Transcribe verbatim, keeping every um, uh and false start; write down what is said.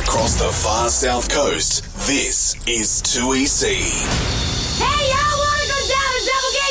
across the far south coast, this is two E C. Hey, y'all wanna go down to Double